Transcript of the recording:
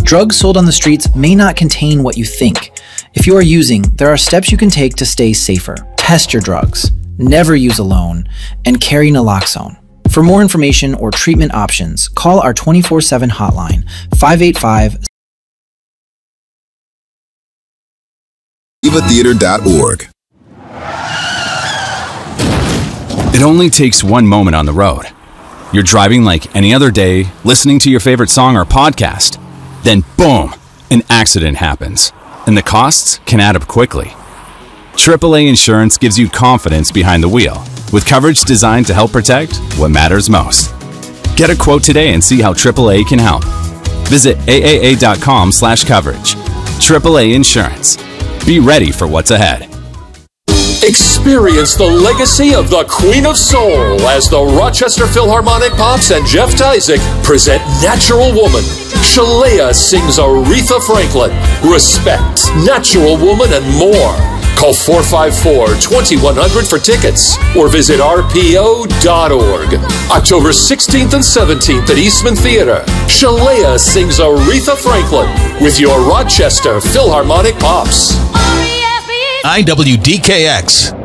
Drugs sold on the streets may not contain what you think. If you are using, there are steps you can take to stay safer. Test your drugs, never use alone, and carry naloxone. For more information or treatment options, call our 24/7 hotline, 585 divatheater.org. It only takes one moment on the road. You're driving like any other day, listening to your favorite song or podcast. Then boom, an accident happens. And the costs can add up quickly. AAA Insurance gives you confidence behind the wheel, with coverage designed to help protect what matters most. Get a quote today and see how AAA can help. Visit AAA.com/coverage. AAA Insurance. Be ready for what's ahead. Experience the legacy of the Queen of Soul as the Rochester Philharmonic Pops and Jeff Tyzik present Natural Woman. Shalea sings Aretha Franklin, Respect, Natural Woman, and more. Call 454-2100 for tickets or visit rpo.org. October 16th and 17th at Eastman Theater. Shalea sings Aretha Franklin with your Rochester Philharmonic Pops. IWDKX.